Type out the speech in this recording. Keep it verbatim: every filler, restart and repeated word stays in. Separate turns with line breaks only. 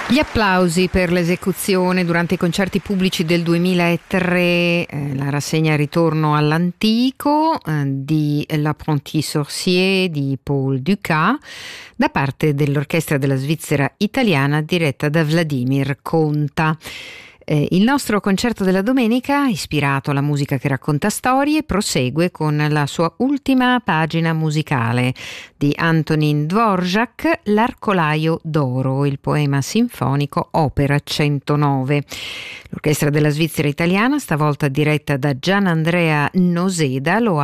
Gli applausi per l'esecuzione durante i concerti pubblici del duemilatré, eh, la rassegna Ritorno all'antico eh, di L'Apprenti Sorcier di Paul Dukas da parte dell'Orchestra della Svizzera Italiana diretta da Vladimir Conta. Eh, il nostro concerto della domenica, ispirato alla musica che racconta storie, prosegue con la sua ultima pagina musicale di Antonín Dvořák, L'Arcolaio d'Oro, il poema sinfonico opera centonove. L'Orchestra della Svizzera Italiana, stavolta diretta da Gianandrea Noseda, lo